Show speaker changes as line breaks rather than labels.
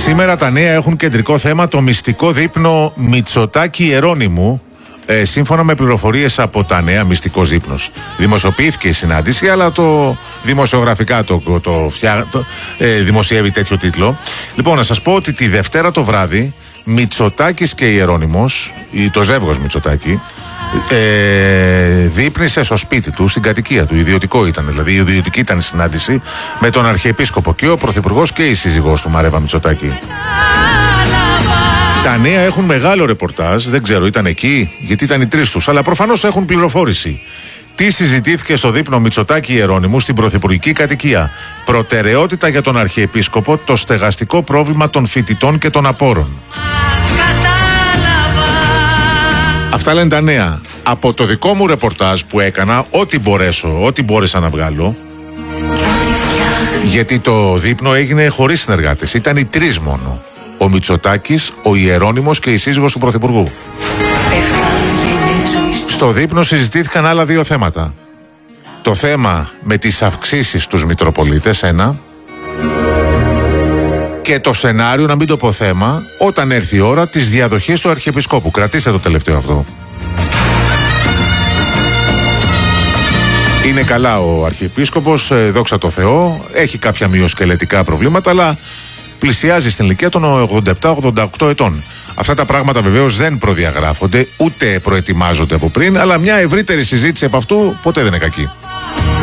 Σήμερα τα νέα έχουν κεντρικό θέμα το μυστικό δείπνο Μητσοτάκη-Ιερώνυμου. Σύμφωνα με πληροφορίες από τα νέα, μυστικός δείπνος. Δημοσιοποιήθηκε η συνάντηση, αλλά δημοσιογραφικά δημοσιεύει τέτοιο τίτλο. Λοιπόν, να σας πω ότι τη Δευτέρα το βράδυ Μητσοτάκης και Ιερώνυμος, το ζεύγος Μητσοτάκη, δείπνησε στο σπίτι του, στην κατοικία του. Ιδιωτικό ήταν, δηλαδή η ιδιωτική ήταν η συνάντηση με τον Αρχιεπίσκοπο και ο Πρωθυπουργός και η σύζυγός του Μαρέβα Μητσοτάκη. Τα νέα έχουν μεγάλο ρεπορτάζ, δεν ξέρω, ήταν εκεί, γιατί ήταν οι τρεις τους, αλλά προφανώς έχουν πληροφόρηση. Τι συζητήθηκε στο δείπνο Μητσοτάκη-Ιερώνυμου στην πρωθυπουργική κατοικία? Προτεραιότητα για τον Αρχιεπίσκοπο το στεγαστικό πρόβλημα των φοιτητών και των απόρων. Αυτά λένε τα νέα. Από το δικό μου ρεπορτάζ που έκανα, ό,τι μπόρεσα να βγάλω, γιατί το δείπνο έγινε χωρίς συνεργάτες, ήταν οι τρεις μόνο. Ο Μητσοτάκης, ο Ιερώνυμος και η σύζυγος του Πρωθυπουργού. Στο δείπνο συζητήθηκαν άλλα δύο θέματα. Το θέμα με τις αυξήσεις στους Μητροπολίτες, ένα, και το σενάριο, να μην το πω θέμα, όταν έρθει η ώρα της διαδοχής του Αρχιεπισκόπου. Κρατήστε το τελευταίο αυτό. Είναι καλά ο Αρχιεπίσκοπος, δόξα τω Θεώ, έχει κάποια μυοσκελετικά προβλήματα, αλλά πλησιάζει στην ηλικία των 87-88 ετών. Αυτά τα πράγματα βεβαίως δεν προδιαγράφονται, ούτε προετοιμάζονται από πριν, αλλά μια ευρύτερη συζήτηση από αυτού ποτέ δεν είναι κακή.